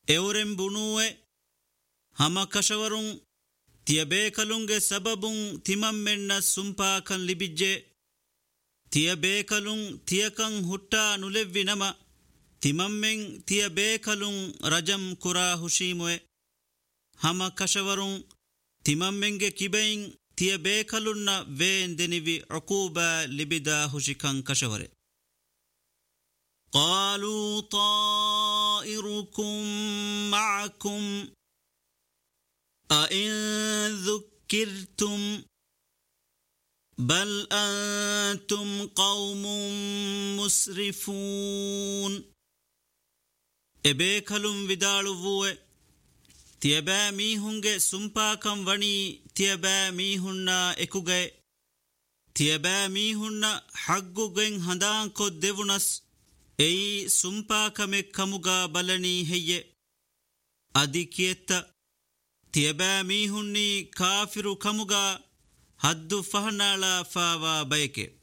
ಎವರೆಂ ಬುಣುವೆ ಹಮ ಕಶವರುಂ ತಿಯಬೇಕಲುಂಗೆ ಸಬಬುಂ ತಿಮಮ್ಮೆನ್ನ ಸುಂಪಾಕನ್ ಲಿಬಿಜ್ಜೆ ತಿಯಬೇಕಲುಂ ತಿಯಕಂ ಹುಟ್ಟಾ ನುಲೆವ್ವಿ ನಮ ತಿಮಮ್ಮೆಂ ತಿಯಬೇಕಲುಂ ರಜಂ ಕುರಾ ಹುಶೀಮುವೆ ಹಮ ಕಶವರುಂ ತಿಮಮ್ಮೆಂಗೆ ಕಿಬೆಯಿಂ ತಿಯಬೇಕಲುನ್ನ ವೇಂದೆನಿವಿ ಅಕೂಬ ಲಿಬಿದಾ ಹುಶಿಕಂ ಕಶವರೆ قالوا طائركم معكم أئن ذكرتم بل أنتم قوم مسرفون ಎಬೇಕಲುಂ ವಿದಾಳುವುವೆ ತಿಯಬෑ ಮೀಹುಂಗೆ ಸುಂಪಾಕಂ ವಣಿ ತಿಯಬෑ ಮೀಹುನ್ನ ಎಕುಗೆ ತಿಯಬෑ ಮೀಹುನ್ನ ಹಗ್ಗುಗೆಂ ಹಂದಾಂಕೊದ್ ದೆವುನಸ್ ಎಯಿ ಸುಂಪಾಕಮೆ ಕಮುಗ ಬಲನಿ ಹೆಯ್ಯೆ ಅದಿಕಿಯೆತ್ತ ತಿಯಬෑ ಮೀಹುನ್ನಿ ಕಾಫಿರು ಕಮುಗ ಹದ್ದು ಫಹನಾಳ ಫಾವಾ ಬಯಕೆ